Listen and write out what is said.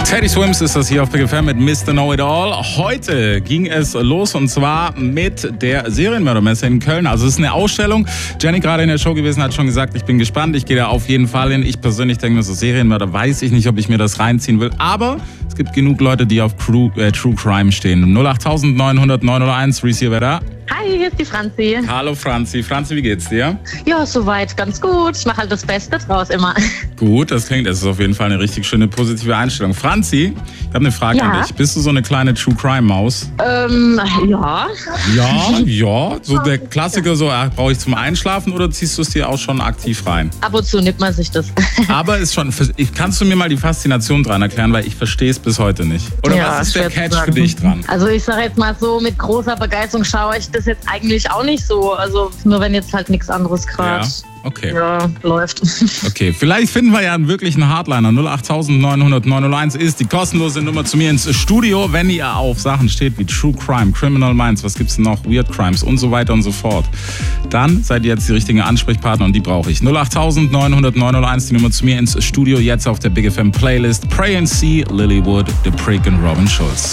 Teddy Swims ist das hier auf Big FM mit Mr. Know-It-All. Heute ging es los und zwar mit der Serienmördermesse in Köln. Also es ist eine Ausstellung. Jenny gerade in der Show gewesen hat schon gesagt, ich bin gespannt. Ich gehe da auf jeden Fall hin. Ich persönlich denke mir so, Serienmörder, weiß ich nicht, ob ich mir das reinziehen will. Aber es gibt genug Leute, die auf True Crime stehen. 08900 901, Reese hier, wer da? Hi, hier ist die Franzi. Hallo Franzi. Franzi, wie geht's dir? Ja, soweit ganz gut. Ich mache halt das Beste draus immer. Gut, das ist auf jeden Fall eine richtig schöne positive Einstellung. Franzi, ich habe eine Frage an dich. Bist du so eine kleine True Crime Maus? Ja. Ja. So der Klassiker, so brauche ich zum Einschlafen oder ziehst du es dir auch schon aktiv rein? Ab und zu nimmt man sich das. Aber ist schon. Kannst du mir mal die Faszination dran erklären, weil ich verstehe es bis heute nicht. Oder was ist der Catch für dich dran? Also ich sage jetzt mal so, mit großer Begeisterung schaue ich das jetzt eigentlich auch nicht so. Also nur wenn jetzt halt nichts anderes gerade. Okay. Ja, läuft. Okay, vielleicht finden wir ja einen wirklichen Hardliner. 08900 901 ist die kostenlose Nummer zu mir ins Studio, wenn ihr auf Sachen steht wie True Crime, Criminal Minds, was gibt's denn noch, Weird Crimes und so weiter und so fort. Dann seid ihr jetzt die richtigen Ansprechpartner und die brauche ich. 08900 901 die Nummer zu mir ins Studio, jetzt auf der Big FM Playlist. Pray and See, Lilywood, The Prick und Robin Schulz.